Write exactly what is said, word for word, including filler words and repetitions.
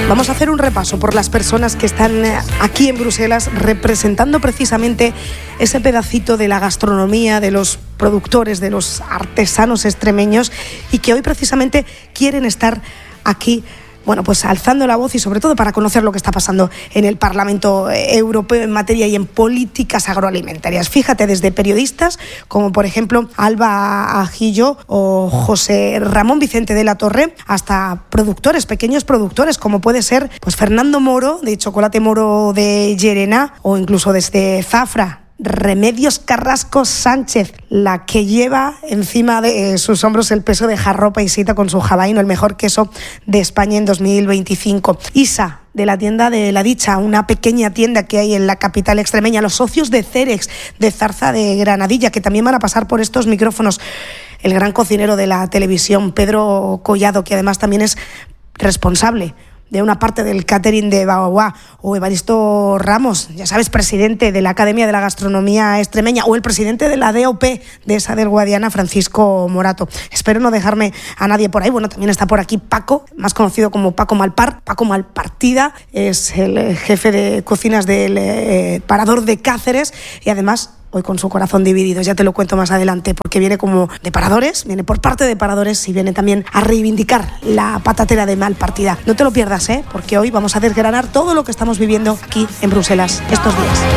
Vamos a hacer un repaso por las personas que están aquí en Bruselas representando precisamente ese pedacito de la gastronomía, de los productores, de los artesanos extremeños y que hoy precisamente quieren estar aquí, bueno, pues alzando la voz y sobre todo para conocer lo que está pasando en el Parlamento Europeo en materia y en políticas agroalimentarias. Fíjate, desde periodistas como por ejemplo Alba Ajillo o José Ramón Vicente de la Torre, hasta productores, pequeños productores como puede ser pues Fernando Moro de Chocolate Moro de Llerena o incluso desde Zafra, Remedios Carrasco Sánchez, la que lleva encima de sus hombros el peso de Jarro Paisita con su jabaíno, el mejor queso de España en dos mil veinticinco. Isa, de la tienda de La Dicha, una pequeña tienda que hay en la capital extremeña. Los socios de Cerex, de Zarza de Granadilla, que también van a pasar por estos micrófonos. El gran cocinero de la televisión, Pedro Collado, que además también es responsable de una parte del catering de Baoba, o Evaristo Ramos, ya sabes, presidente de la Academia de la Gastronomía Extremeña, o el presidente de la D O P de esa del Guadiana, Francisco Morato. Espero no dejarme a nadie por ahí. Bueno, también está por aquí Paco, más conocido como Paco Malpar. Paco Malpartida es el jefe de cocinas del eh, Parador de Cáceres y además hoy con su corazón dividido, ya te lo cuento más adelante, porque viene como de Paradores, viene por parte de Paradores y viene también a reivindicar la patatera de Malpartida. No te lo pierdas, ¿eh? Porque hoy vamos a desgranar todo lo que estamos viviendo aquí en Bruselas estos días.